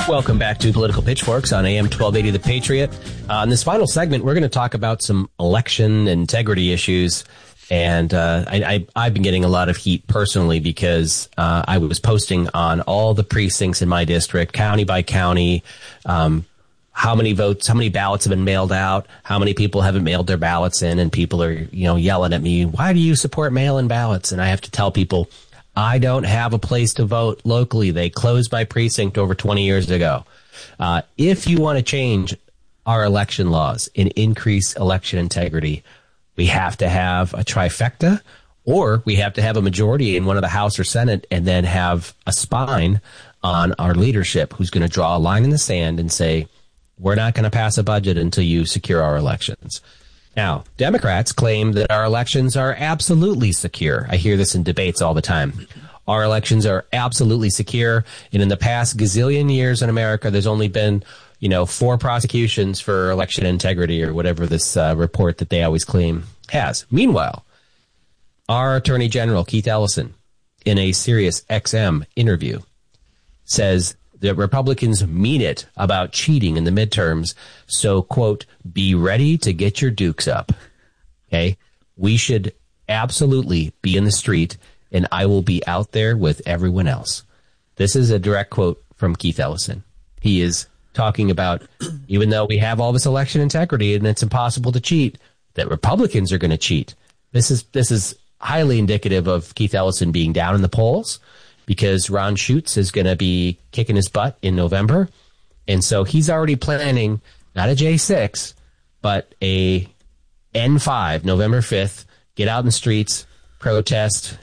Welcome back to Political Pitchforks on AM 1280 The Patriot. In this final segment, we're going to talk about some election integrity issues. And I've been getting a lot of heat personally because I was posting on all the precincts in my district, county by county, how many votes, how many ballots have been mailed out, how many people haven't mailed their ballots in, and people are, yelling at me, why do you support mail-in ballots? And I have to tell people, I don't have a place to vote locally. They closed my precinct over 20 years ago. If you want to change our election laws and increase election integrity, we have to have a trifecta, or we have to have a majority in one of the House or Senate, and then have a spine on our leadership who's going to draw a line in the sand and say, we're not going to pass a budget until you secure our elections. Now, Democrats claim that our elections are absolutely secure. I hear this in debates all the time. Our elections are absolutely secure. And in the past gazillion years in America, there's only been, 4 prosecutions for election integrity, or whatever this report that they always claim has. Meanwhile, our Attorney General, Keith Ellison, in a Sirius XM interview, says that Republicans mean it about cheating in the midterms. So, quote, be ready to get your dukes up. Okay. We should absolutely be in the street, and I will be out there with everyone else. This is a direct quote from Keith Ellison. He is talking about, even though we have all this election integrity and it's impossible to cheat, that Republicans are going to cheat. This is highly indicative of Keith Ellison being down in the polls, because Ron Schutz is going to be kicking his butt in November. And so he's already planning not a J6, but a N5, November 5th, get out in the streets, protest,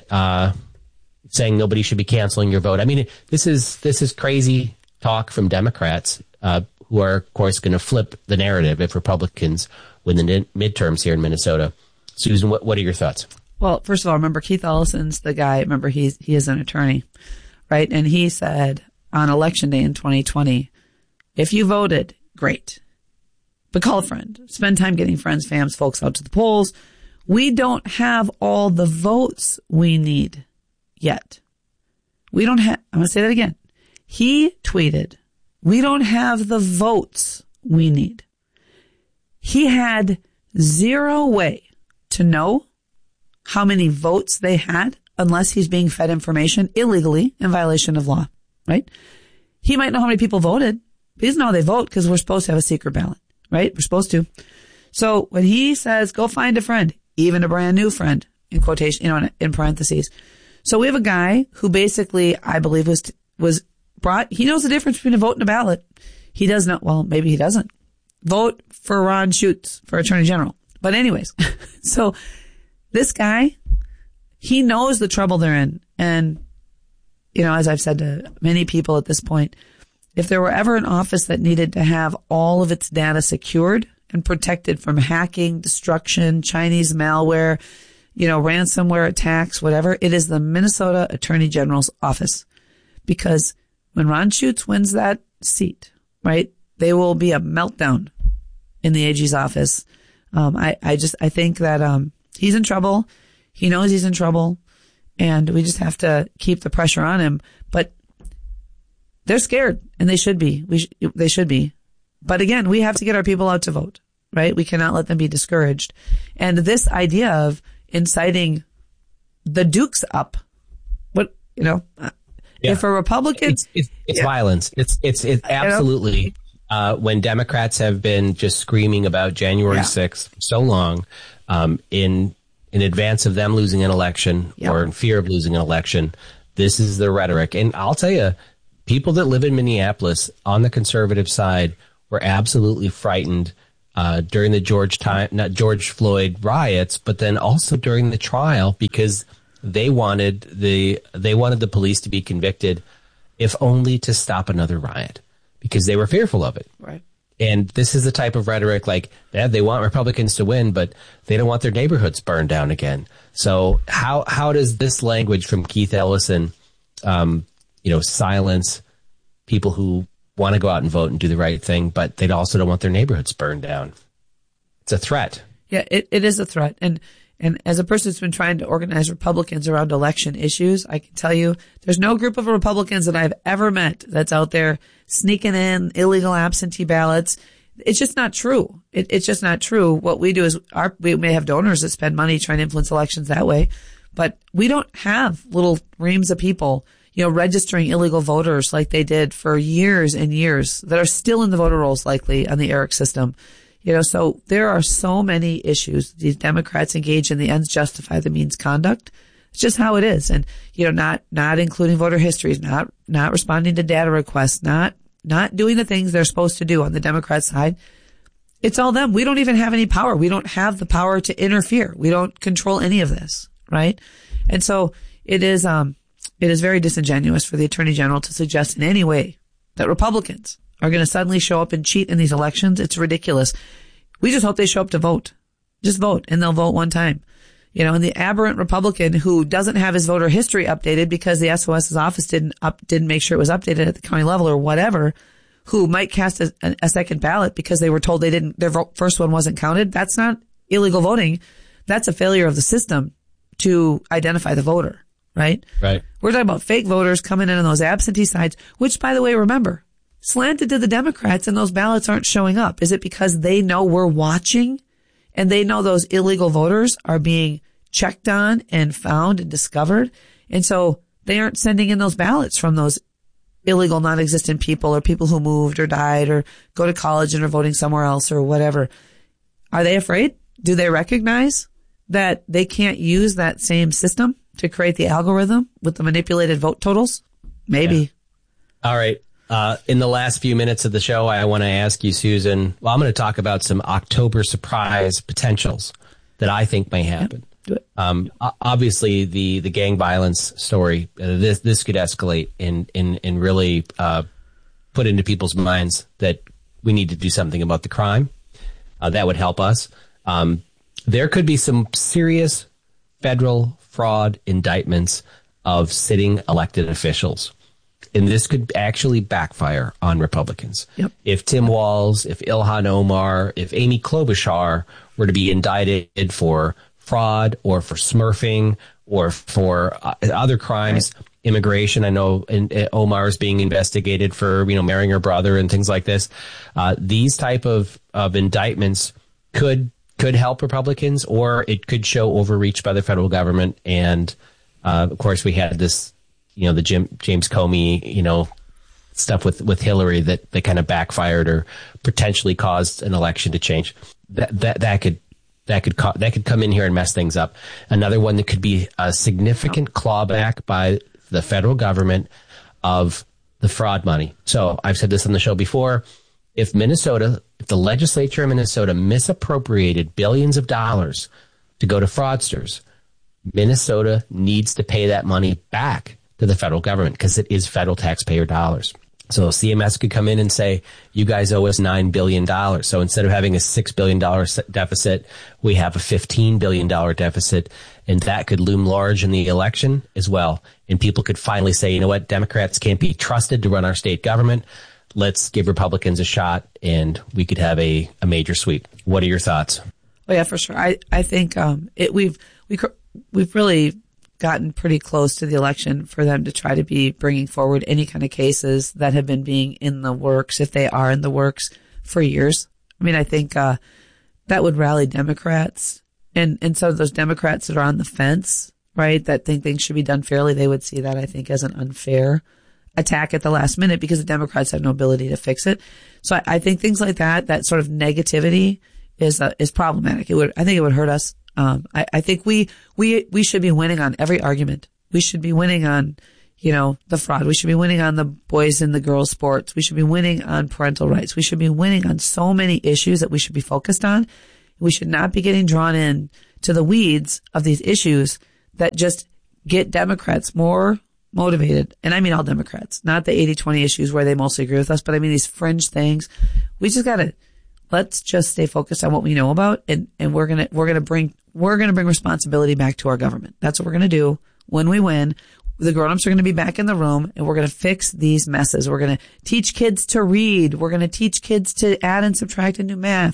saying nobody should be canceling your vote. I mean, this is crazy talk from Democrats, who are, of course, going to flip the narrative if Republicans win the midterms here in Minnesota. Susan, what are your thoughts? Well, first of all, remember Keith Ellison's the guy. Remember, he is an attorney, right? And he said on election day in 2020, if you voted, great. But call a friend. Spend time getting friends, fams, folks out to the polls. We don't have all the votes we need yet. We don't have, I'm going to say that again. He tweeted, we don't have the votes we need. He had zero way to know how many votes they had unless he's being fed information illegally in violation of law, right? He might know how many people voted. He doesn't know how they vote because we're supposed to have a secret ballot, right? We're supposed to. So when he says, go find a friend, even a brand new friend, in quotation, in parentheses. So we have a guy who basically, I believe, was brought, he knows the difference between a vote and a ballot. He does not, well, maybe he doesn't. Vote for Ron Schutz for Attorney General. But anyways, so this guy, he knows the trouble they're in. And, as I've said to many people at this point, if there were ever an office that needed to have all of its data secured and protected from hacking, destruction, Chinese malware, ransomware attacks, whatever, it is the Minnesota Attorney General's office. Because when Ron Schutz wins that seat, right, there will be a meltdown in the AG's office. I think that, he's in trouble. He knows he's in trouble, and we just have to keep the pressure on him. But they're scared, and they should be. They should be. But again, we have to get our people out to vote, right? We cannot let them be discouraged. And this idea of inciting the Dukes up, if a Republican, it's violence. It's absolutely. When Democrats have been just screaming about January 6th for so long, in advance of them losing an election or in fear of losing an election, this is the rhetoric. And I'll tell you, people that live in Minneapolis on the conservative side were absolutely frightened during the George Floyd riots, but then also during the trial, because they wanted the police to be convicted, if only to stop another riot, because they were fearful of it. Right. And this is the type of rhetoric like that. They want Republicans to win, but they don't want their neighborhoods burned down again. So how does this language from Keith Ellison, silence people who want to go out and vote and do the right thing, but they also don't want their neighborhoods burned down? It's a threat. Yeah, it is a threat. And And as a person who's been trying to organize Republicans around election issues, I can tell you there's no group of Republicans that I've ever met that's out there sneaking in illegal absentee ballots. It's just not true. It's just not true. What we do is we may have donors that spend money trying to influence elections that way, but we don't have little reams of people, registering illegal voters like they did for years and years that are still in the voter rolls likely on the ERIC system. So there are so many issues. These Democrats engage in the ends justify the means conduct. It's just how it is. And, not including voter histories, not responding to data requests, not doing the things they're supposed to do on the Democrat side. It's all them. We don't even have any power. We don't have the power to interfere. We don't control any of this, right? And so it is very disingenuous for the Attorney General to suggest in any way that Republicans are going to suddenly show up and cheat in these elections. It's ridiculous. We just hope they show up to vote. Just vote, and they'll vote one time. And the aberrant Republican who doesn't have his voter history updated because the SOS's office didn't make sure it was updated at the county level or whatever, who might cast a second ballot because they were told their first one wasn't counted. That's not illegal voting. That's a failure of the system to identify the voter, right? Right. We're talking about fake voters coming in on those absentee sides, which, by the way, remember, slanted to the Democrats, and those ballots aren't showing up. Is it because they know we're watching? And they know those illegal voters are being checked on and found and discovered. And so they aren't sending in those ballots from those illegal non-existent people or people who moved or died or go to college and are voting somewhere else or whatever. Are they afraid? Do they recognize that they can't use that same system to create the algorithm with the manipulated vote totals? Maybe. Yeah. All right. In the last few minutes of the show, I want to ask you, Susan, I'm going to talk about some October surprise potentials that I think may happen. Do it. Obviously, the gang violence story, this could escalate and really put into people's minds that we need to do something about the crime. That would help us. There could be some serious federal fraud indictments of sitting elected officials. And this could actually backfire on Republicans. Yep. If Tim Walz, if Ilhan Omar, if Amy Klobuchar were to be indicted for fraud or for smurfing or for other crimes, right. Immigration, I know Omar is being investigated for, marrying her brother and things like this. These type of indictments could help Republicans, or it could show overreach by the federal government. And, of course, we had this, the James Comey, stuff with Hillary that kind of backfired or potentially caused an election to change. That could come in here and mess things up. Another one that could be a significant clawback by the federal government of the fraud money. So I've said this on the show before. If the legislature in Minnesota misappropriated billions of dollars to go to fraudsters, Minnesota needs to pay that money back to the federal government because it is federal taxpayer dollars. So CMS could come in and say, you guys owe us $9 billion. So instead of having a $6 billion deficit, we have a $15 billion deficit. And that could loom large in the election as well. And people could finally say, you know what, Democrats can't be trusted to run our state government. Let's give Republicans a shot, and we could have a major sweep. What are your thoughts? Oh, yeah, for sure. I think we've really gotten pretty close to the election for them to try to be bringing forward any kind of cases that have been being in the works, if they are in the works, for years. I mean, I think that would rally Democrats, and some of those Democrats that are on the fence, right, that think things should be done fairly, they would see that, I think, as an unfair attack at the last minute because the Democrats have no ability to fix it. So I think things like that sort of negativity is problematic. I think it would hurt us. I think we should be winning on every argument. We should be winning on, the fraud. We should be winning on the boys and the girls sports. We should be winning on parental rights. We should be winning on so many issues that we should be focused on. We should not be getting drawn in to the weeds of these issues that just get Democrats more motivated. And I mean all Democrats, not the 80-20 issues where they mostly agree with us, but I mean these fringe things. We just let's just stay focused on what we know about, and we're gonna bring responsibility back to our government. That's what we're gonna do when we win. The grown-ups are gonna be back in the room, and we're gonna fix these messes. We're gonna teach kids to read. We're gonna teach kids to add and subtract and do math.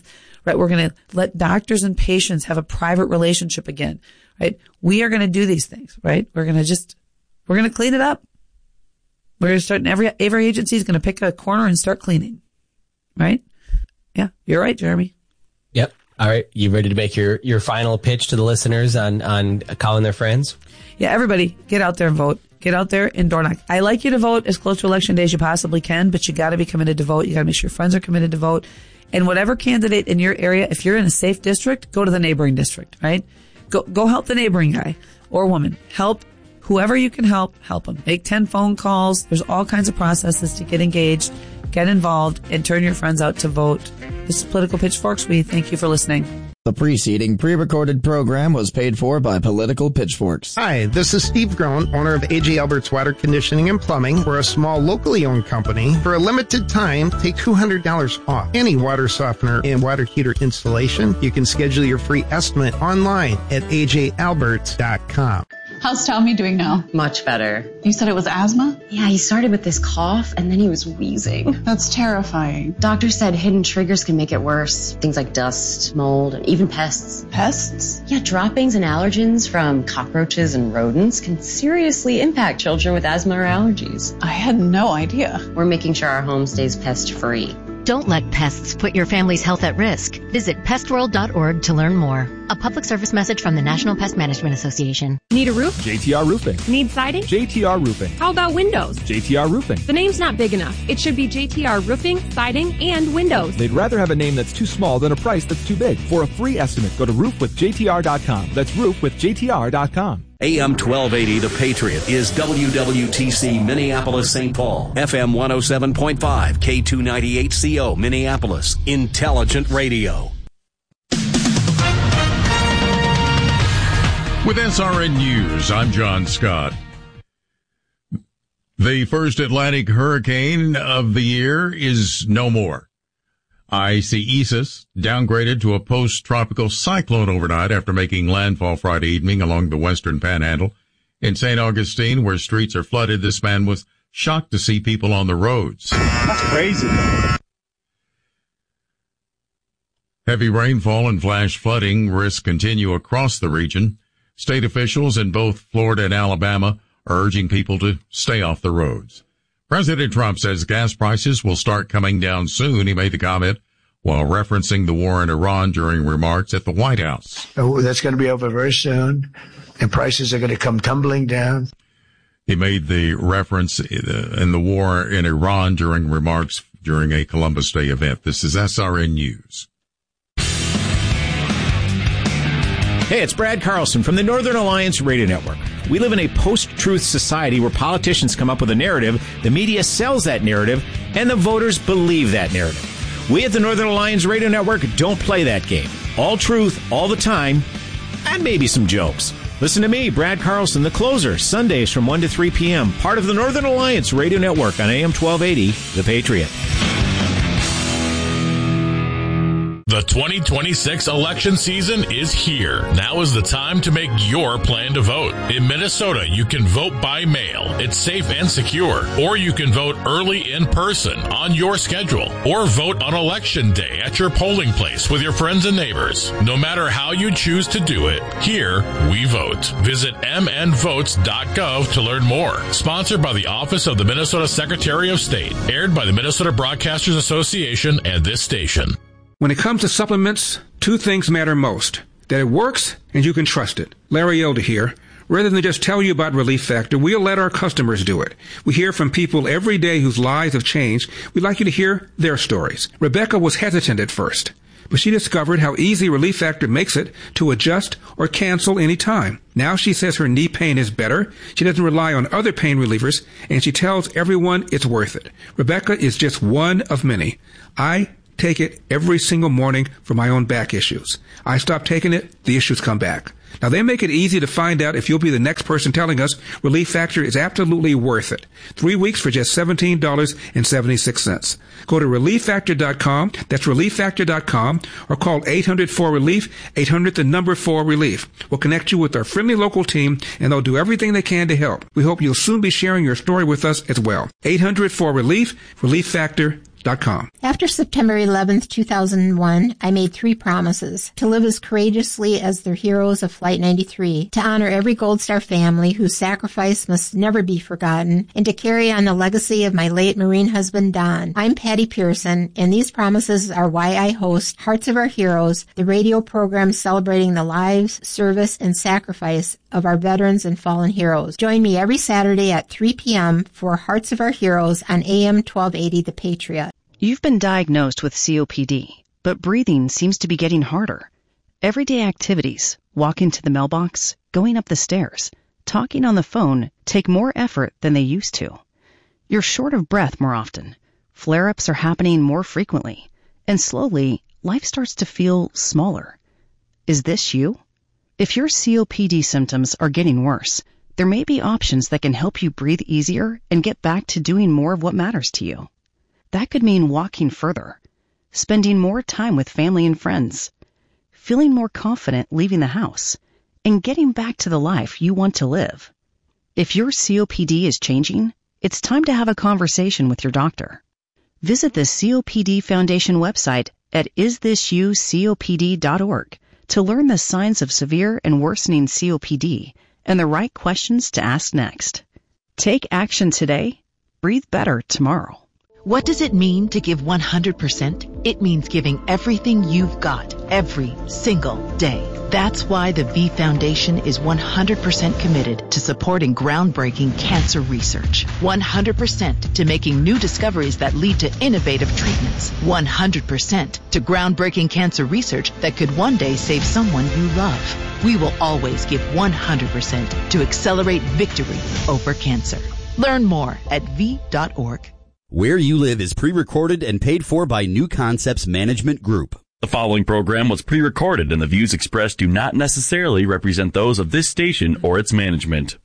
right? We're going to let doctors and patients have a private relationship again, right? We are going to do these things, right? We're going to clean it up. We're going to start, every agency is going to pick a corner and start cleaning, right? Yeah, you're right, Jeremy. Yep. All right. You ready to make your final pitch to the listeners on calling their friends? Yeah, everybody get out there and vote. Get out there and door knock. I like you to vote as close to election day as you possibly can, but you got to be committed to vote. You got to make sure your friends are committed to vote. And whatever candidate in your area, if you're in a safe district, go to the neighboring district, right? Go help the neighboring guy or woman. Help whoever you can help them. Make 10 phone calls. There's all kinds of processes to get engaged, get involved, and turn your friends out to vote. This is Political Pitchforks. We thank you for listening. The preceding pre-recorded program was paid for by Political Pitchforks. Hi, this is Steve Groen, owner of A.J. Albert's Water Conditioning and Plumbing. We're a small, locally owned company. For a limited time, take $200 off any water softener and water heater installation. You can schedule your free estimate online at ajalberts.com. How's Tommy doing now? Much better. You said it was asthma? Yeah, he started with this cough and then he was wheezing. That's terrifying. Doctor said hidden triggers can make it worse. Things like dust, mold, and even pests. Pests? Yeah, droppings and allergens from cockroaches and rodents can seriously impact children with asthma or allergies. I had no idea. We're making sure our home stays pest-free. Don't let pests put your family's health at risk. Visit pestworld.org to learn more. A public service message from the National Pest Management Association. Need a roof? JTR Roofing. Need siding? JTR Roofing. How about windows? JTR Roofing. The name's not big enough. It should be JTR Roofing, Siding, and Windows. They'd rather have a name that's too small than a price that's too big. For a free estimate, go to roofwithjtr.com. That's roofwithjtr.com. AM 1280, The Patriot, is WWTC Minneapolis, St. Paul. FM 107.5, K298CO, Minneapolis. Intelligent radio. With SRN News, I'm John Scott. The first Atlantic hurricane of the year is no more. Isaias downgraded to a post-tropical cyclone overnight after making landfall Friday evening along the western panhandle. In St. Augustine, where streets are flooded, this man was shocked to see people on the roads. That's crazy. Heavy rainfall and flash flooding risks continue across the region. State officials in both Florida and Alabama are urging people to stay off the roads. President Trump says gas prices will start coming down soon. He made the comment while referencing the war in Iran during remarks at the White House. Oh, that's going to be over very soon, and prices are going to come tumbling down. He made the reference in the war in Iran during remarks during a Columbus Day event. This is SRN News. Hey, it's Brad Carlson from the Northern Alliance Radio Network. We live in a post-truth society where politicians come up with a narrative, the media sells that narrative, and the voters believe that narrative. We at the Northern Alliance Radio Network don't play that game. All truth, all the time, and maybe some jokes. Listen to me, Brad Carlson, the closer, Sundays from 1 to 3 p.m., part of the Northern Alliance Radio Network on AM 1280, The Patriot. The 2026 election season is here. Now is the time to make your plan to vote. In Minnesota, you can vote by mail. It's safe and secure. Or you can vote early in person on your schedule. Or vote on election day at your polling place with your friends and neighbors. No matter how you choose to do it, here we vote. Visit mnvotes.gov to learn more. Sponsored by the Office of the Minnesota Secretary of State. Aired by the Minnesota Broadcasters Association and this station. When it comes to supplements, two things matter most. That it works and you can trust it. Larry Elder here. Rather than just tell you about Relief Factor, we'll let our customers do it. We hear from people every day whose lives have changed. We'd like you to hear their stories. Rebecca was hesitant at first, but she discovered how easy Relief Factor makes it to adjust or cancel any time. Now she says her knee pain is better, she doesn't rely on other pain relievers, and she tells everyone it's worth it. Rebecca is just one of many. I take it every single morning for my own back issues. I stop taking it, the issues come back. Now, they make it easy to find out if you'll be the next person telling us Relief Factor is absolutely worth it. 3 weeks for just $17.76. Go to ReliefFactor.com. That's ReliefFactor.com. Or call 800-4RELIEF, 800-4RELIEF. We'll connect you with our friendly local team, and they'll do everything they can to help. We hope you'll soon be sharing your story with us as well. 800-4RELIEF, ReliefFactor.com. After September 11th, 2001, I made 3 promises: to live as courageously as the heroes of Flight 93, to honor every Gold Star family whose sacrifice must never be forgotten, and to carry on the legacy of my late Marine husband, Don. I'm Patty Pearson, and these promises are why I host Hearts of Our Heroes, the radio program celebrating the lives, service, and sacrifice of our veterans and fallen heroes. Join me every Saturday at 3 p.m. for Hearts of Our Heroes on AM 1280 The Patriot. You've been diagnosed with COPD, but breathing seems to be getting harder. Everyday activities, walking to the mailbox, going up the stairs, talking on the phone, take more effort than they used to. You're short of breath more often. Flare-ups are happening more frequently. And slowly, life starts to feel smaller. Is this you? If your COPD symptoms are getting worse, there may be options that can help you breathe easier and get back to doing more of what matters to you. That could mean walking further, spending more time with family and friends, feeling more confident leaving the house, and getting back to the life you want to live. If your COPD is changing, it's time to have a conversation with your doctor. Visit the COPD Foundation website at isthisyoucopd.org to learn the signs of severe and worsening COPD and the right questions to ask next. Take action today. Breathe better tomorrow. What does it mean to give 100%? It means giving everything you've got every single day. That's why the V Foundation is 100% committed to supporting groundbreaking cancer research. 100% to making new discoveries that lead to innovative treatments. 100% to groundbreaking cancer research that could one day save someone you love. We will always give 100% to accelerate victory over cancer. Learn more at V.org. Where You Live is pre-recorded and paid for by New Concepts Management Group. The following program was pre-recorded and the views expressed do not necessarily represent those of this station or its management.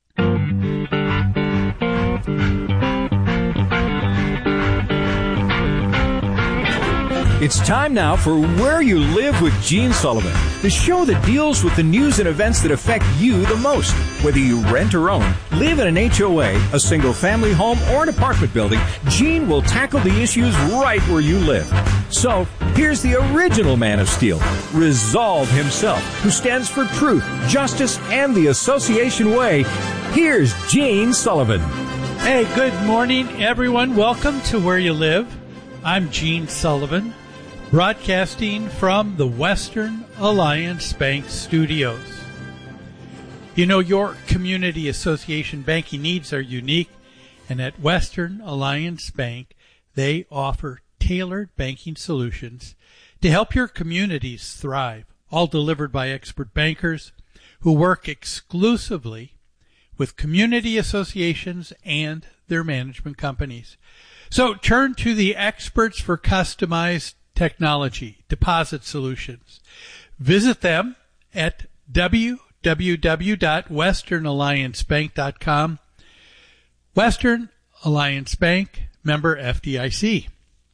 It's time now for Where You Live with Gene Sullivan, the show that deals with the news and events that affect you the most. Whether you rent or own, live in an HOA, a single-family home, or an apartment building, Gene will tackle the issues right where you live. So, here's the original Man of Steel, Resolve himself, who stands for truth, justice, and the Association Way. Here's Gene Sullivan. Hey, good morning, everyone. Welcome to Where You Live. I'm Gene Sullivan, broadcasting from the Western Alliance Bank Studios. You know, your community association banking needs are unique, and at Western Alliance Bank, they offer tailored banking solutions to help your communities thrive, all delivered by expert bankers who work exclusively with community associations and their management companies. So turn to the experts for customized technology deposit solutions. Visit them at www.westernalliancebank.com. Western Alliance Bank, member FDIC.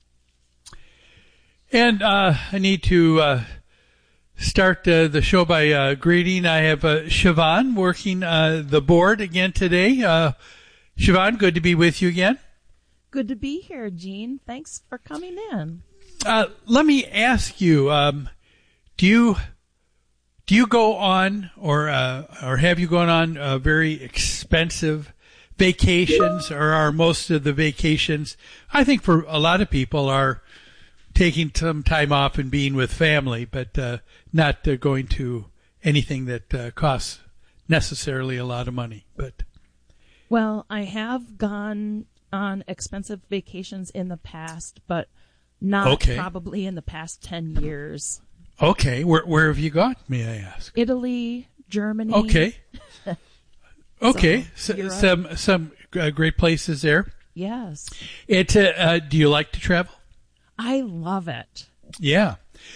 And I need to start the show by greeting. I have Siobhan working the board again today. Siobhan, good to be with you again. Good to be here, Gene. Thanks for coming in. Let me ask you, do you go on or have you gone on very expensive vacations, or are most of the vacations, I think for a lot of people, are taking some time off and being with family, but not going to anything that costs necessarily a lot of money. But well, I have gone on expensive vacations in the past, but not probably in the past 10 years. Okay. Where have you gone, may I ask? Italy, Germany. Okay. Okay. Some great places there. Yes. Do you like to travel? I love it. Yeah.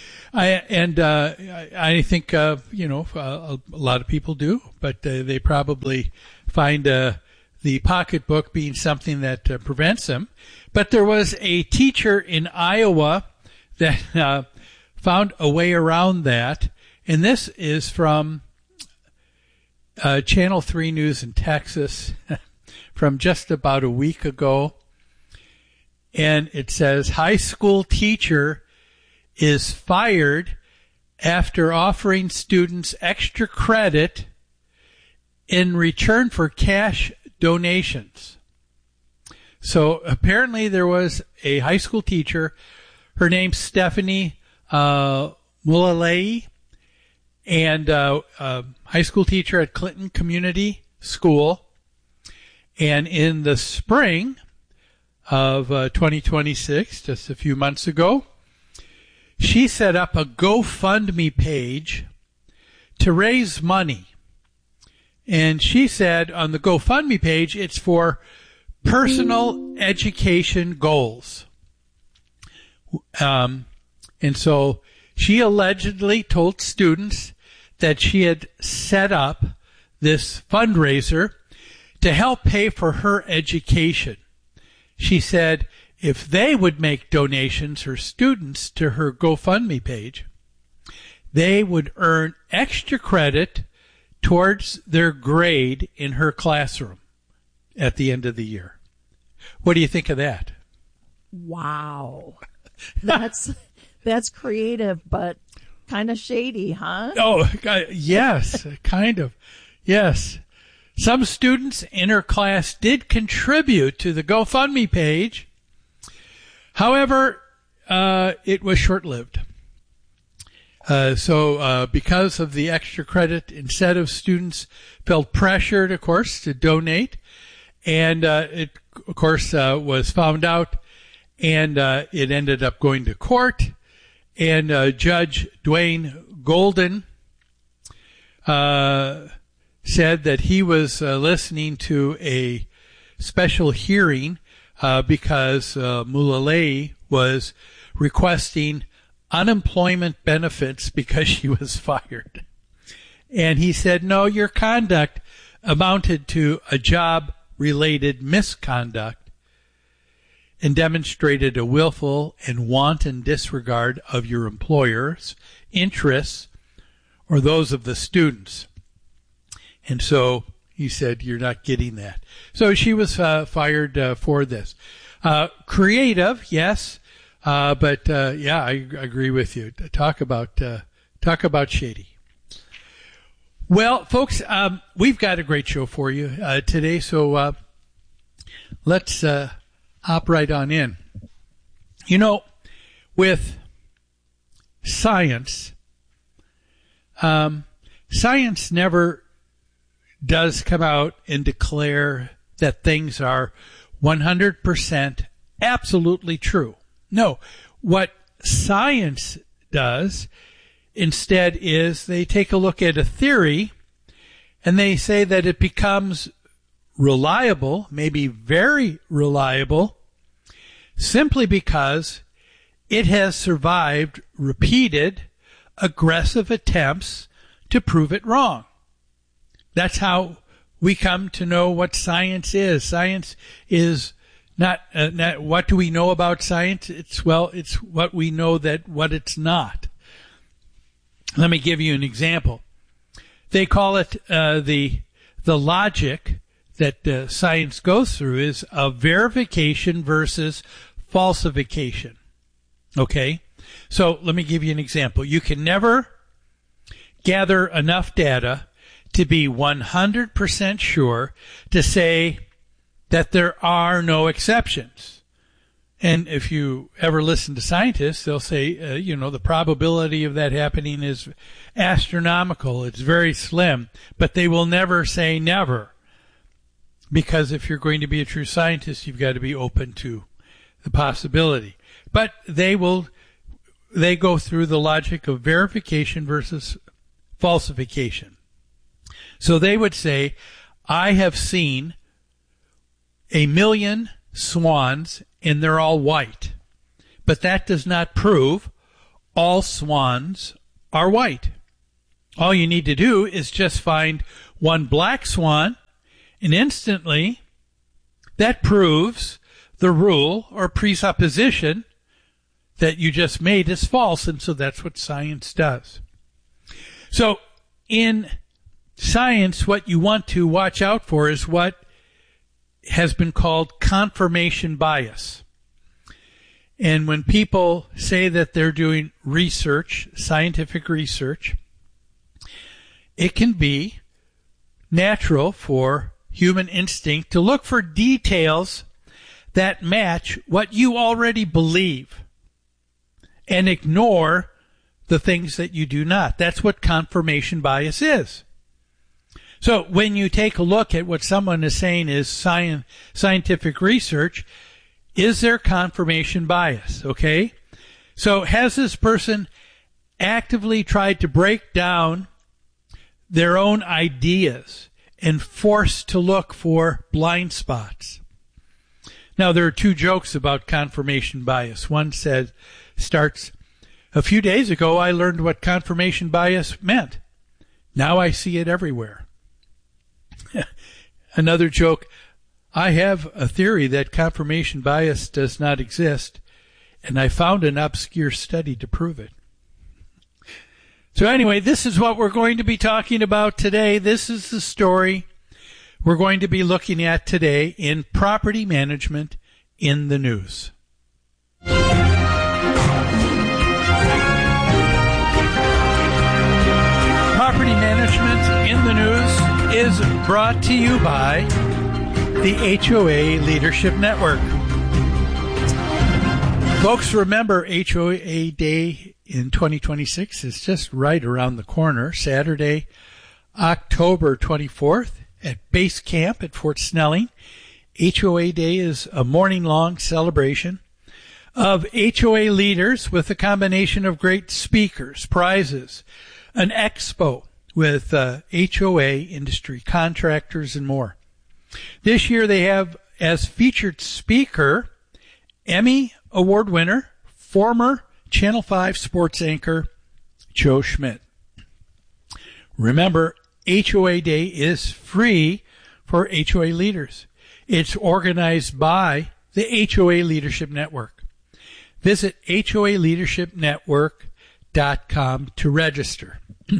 I think, a lot of people do, but they probably find the pocketbook being something that prevents them. But there was a teacher in Iowa that found a way around that. And this is from Channel 3 News in Texas from just about a week ago. And it says, high school teacher is fired after offering students extra credit in return for cash donations. So apparently there was a high school teacher, her name's Stephanie Mulalei, and high school teacher at Clinton Community School. And in the spring of 2026, just a few months ago, she set up a GoFundMe page to raise money. And she said on the GoFundMe page, it's for personal education goals. And so she allegedly told students that she had set up this fundraiser to help pay for her education. She said if they would make donations, her students, to her GoFundMe page, they would earn extra credit towards their grade in her classroom at the end of the year. What do you think of that? Wow. That's creative, but kind of shady, huh? Oh, yes, kind of. Yes. Some students in her class did contribute to the GoFundMe page. However, it was short-lived. So because of the extra credit, instead of students felt pressured, of course, to donate. And it, of course, was found out, and it ended up going to court. And Judge Dwayne Golden said that he was listening to a special hearing because Mulalei was requesting unemployment benefits because she was fired. And he said, no, your conduct amounted to a job-related misconduct and demonstrated a willful and wanton disregard of your employer's interests or those of the students. And so he said, you're not getting that. So she was fired for this. Creative, yes, but yeah, I agree with you. Talk about shady. Well, folks, we've got a great show for you today, so let's hop right on in. You know, with science, science never does come out and declare that things are 100% absolutely true. No, what science does instead is they take a look at a theory and they say that it becomes reliable, maybe very reliable, simply because it has survived repeated aggressive attempts to prove it wrong. That's how we come to know what science is. Science is not what do we know about science? It's what we know that what it's not. Let me give you an example. They call it the logic that science goes through is a verification versus falsification. Okay? So let me give you an example. You can never gather enough data to be 100% sure to say that there are no exceptions. And if you ever listen to scientists, they'll say, the probability of that happening is astronomical. It's very slim. But they will never say never. Because if you're going to be a true scientist, you've got to be open to the possibility. But they go through the logic of verification versus falsification. So they would say, I have seen 1 million swans and they're all white. But that does not prove all swans are white. All you need to do is just find one black swan, and instantly that proves the rule or presupposition that you just made is false, and so that's what science does. So in science, what you want to watch out for is what has been called confirmation bias. And when people say that they're doing research, scientific research, it can be natural for human instinct to look for details that match what you already believe and ignore the things that you do not. That's what confirmation bias is. So when you take a look at what someone is saying is scientific research, is there confirmation bias? Okay? So has this person actively tried to break down their own ideas and forced to look for blind spots? Now, there are two jokes about confirmation bias. One starts, a few days ago, I learned what confirmation bias meant. Now I see it everywhere. Another joke, I have a theory that confirmation bias does not exist, and I found an obscure study to prove it. So anyway, this is what we're going to be talking about today. This is the story we're going to be looking at today in Property Management in the News. Property Management in the News is brought to you by the HOA Leadership Network. Folks, remember HOA Day in 2026 is just right around the corner. Saturday, October 24th at Base Camp at Fort Snelling. HOA Day is a morning-long celebration of HOA leaders with a combination of great speakers, prizes, an expo with HOA industry contractors and more. This year they have as featured speaker Emmy Award winner, former Channel 5 sports anchor Joe Schmidt. Remember, HOA Day is free for HOA leaders. It's organized by the HOA Leadership Network. Visit HOALeadershipNetwork.com to register.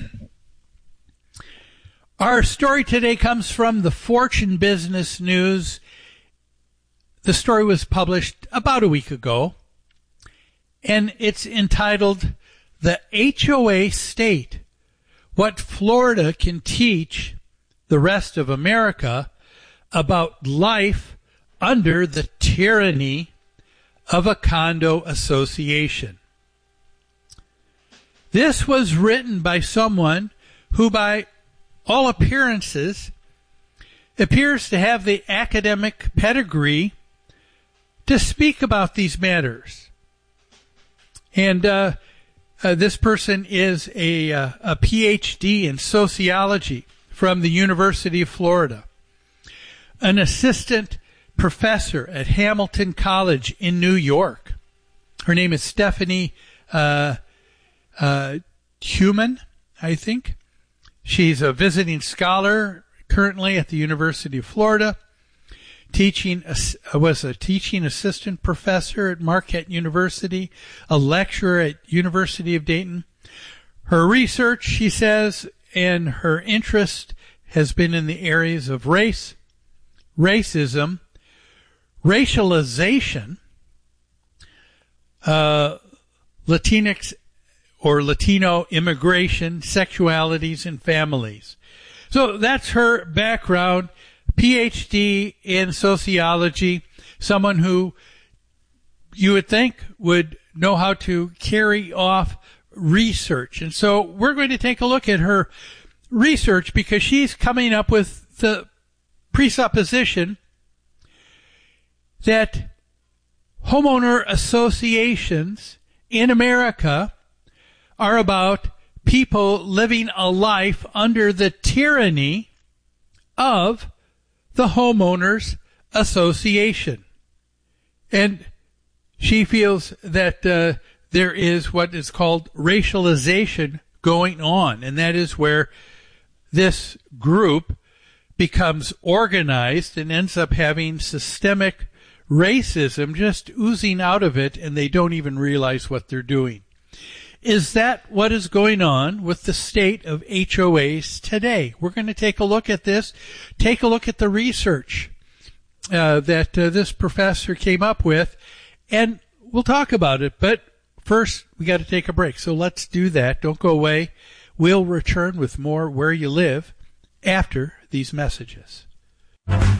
Our story today comes from the Fortune Business News. The story was published about a week ago, and it's entitled, The HOA State, What Florida Can Teach the Rest of America About Life Under the Tyranny of a Condo Association. This was written by someone who, by all appearances, appears to have the academic pedigree to speak about these matters. And this person is a PhD in sociology from the University of Florida, an assistant professor at Hamilton College in New York. Her name is Stephanie Human, I think. She's a visiting scholar currently at the University of Florida. Was a teaching assistant professor at Marquette University, a lecturer at University of Dayton. Her research, she says, and her interest has been in the areas of race, racism, racialization, Latinx or Latino immigration, sexualities, and families. So that's her background. PhD in sociology, someone who you would think would know how to carry off research. And so we're going to take a look at her research because she's coming up with the presupposition that homeowner associations in America are about people living a life under the tyranny of the homeowners association. And she feels that there is what is called racialization going on, and that is where this group becomes organized and ends up having systemic racism just oozing out of it, and they don't even realize what they're doing. Is that what is going on with the state of HOAs today? We're going to take a look at this, take a look at the research that this professor came up with, and we'll talk about it. But first, we got to take a break. So let's do that. Don't go away. We'll return with more Where You Live after these messages.